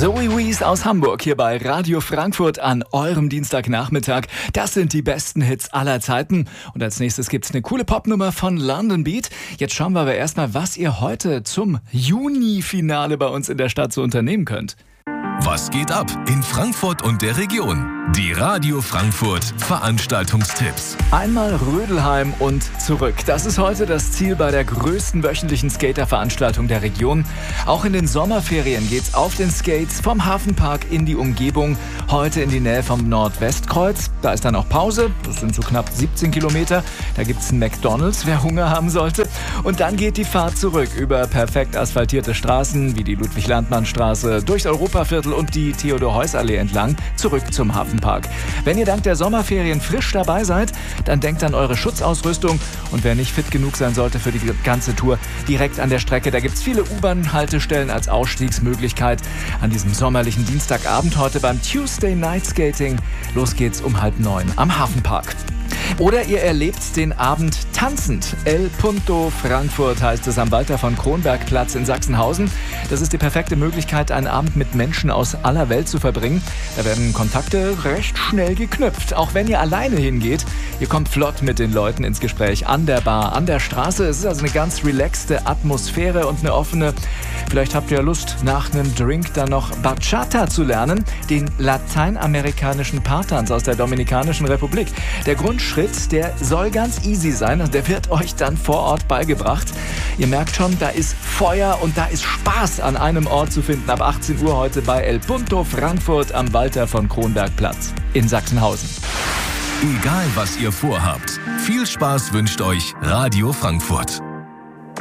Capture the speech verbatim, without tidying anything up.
Zoe Wees aus Hamburg hier bei Radio Frankfurt an eurem Dienstagnachmittag. Das sind die besten Hits aller Zeiten. Und als nächstes gibt's eine coole Popnummer von London Beat. Jetzt schauen wir aber erstmal, was ihr heute zum Juni-Finale bei uns in der Stadt so unternehmen könnt. Was geht ab in Frankfurt und der Region? Die Radio Frankfurt Veranstaltungstipps. Einmal Rödelheim und zurück. Das ist heute das Ziel bei der größten wöchentlichen Skaterveranstaltung der Region. Auch in den Sommerferien geht's auf den Skates vom Hafenpark in die Umgebung. Heute in die Nähe vom Nordwestkreuz. Da ist dann auch Pause. Das sind so knapp siebzehn Kilometer. Da gibt's einen McDonald's, wer Hunger haben sollte. Und dann geht die Fahrt zurück über perfekt asphaltierte Straßen wie die Ludwig-Landmann-Straße, durchs Europaviertel und die Theodor-Heuss-Allee entlang, zurück zum Hafenpark. Wenn ihr dank der Sommerferien frisch dabei seid, dann denkt an eure Schutzausrüstung. Und wer nicht fit genug sein sollte für die ganze Tour, direkt an der Strecke, da gibt es viele U-Bahn-Haltestellen als Ausstiegsmöglichkeit. An diesem sommerlichen Dienstagabend heute beim Tuesday Night Skating. Los geht's um halb neun am Hafenpark. Oder ihr erlebt den Abend tanzend. El Punto Frankfurt heißt es am Walter von Kronberg Platz in Sachsenhausen. Das ist die perfekte Möglichkeit, einen Abend mit Menschen aus aller Welt zu verbringen. Da werden Kontakte recht schnell geknüpft. Auch wenn ihr alleine hingeht, ihr kommt flott mit den Leuten ins Gespräch an der Bar, an der Straße. Es ist also eine ganz relaxte Atmosphäre und eine offene. Vielleicht habt ihr Lust, nach einem Drink dann noch Bachata zu lernen, den lateinamerikanischen Paartanz aus der Dominikanischen Republik. Der Grundschritt, der soll ganz easy sein und der wird euch dann vor Ort beigebracht. Ihr merkt schon, da ist Feuer und da ist Spaß an einem Ort zu finden. Ab achtzehn Uhr heute bei El Punto Frankfurt am Walter von Kronberg Platz in Sachsenhausen. Egal was ihr vorhabt, viel Spaß wünscht euch Radio Frankfurt.